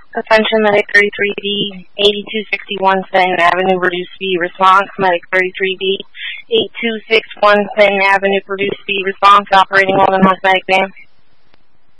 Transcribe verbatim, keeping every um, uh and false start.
Attention Medic thirty-three B, eighty-two sixty-one Clinton Avenue, reduce speed response. Medic thirty-three B, eighty-two sixty-one Clinton Avenue, reduce speed response, operating on the North Medic van.